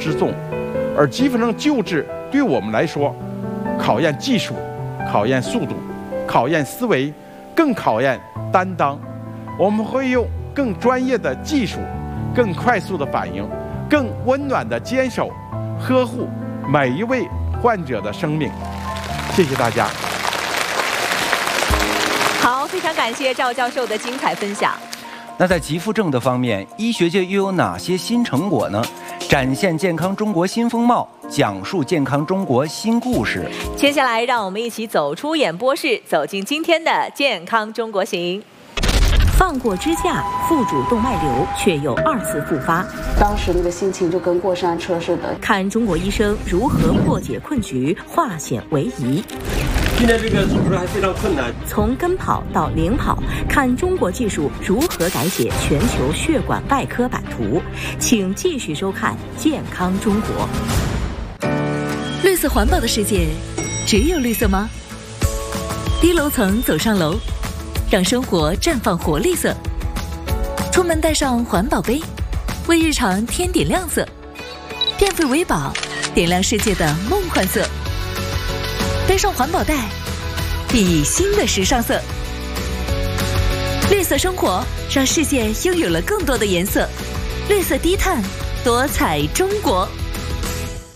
之重。而积分证旧制对我们来说，考验技术，考验速度，考验思维，更考验担当。我们会用更专业的技术，更快速的反应，更温暖的坚守，呵护每一位患者的生命。谢谢大家。 好，非常感谢赵教授的精彩分享。 那在急腹症的方面，医学界又有哪些新成果呢？展现健康中国新风貌，讲述健康中国新故事。 接下来，让我们一起走出演播室，走进今天的健康中国行。 放过支架，腹主动脉瘤却又2次复发， 当时那个心情就跟过山车似的。 看中国医生如何破解困局，化险为夷。 现在这个手术还非常困难。 从跟跑到领跑，看中国技术如何改写全球血管外科版图。请继续收看《健康中国》。 绿色环保的世界，只有绿色吗？低楼层走上楼，让生活绽放活力色。出门带上环保杯，为日常添点亮色。变废为宝，点亮世界的梦幻色。背上环保袋，熠熠新的时尚色。绿色生活，让世界拥有了更多的颜色。绿色低碳，多彩中国。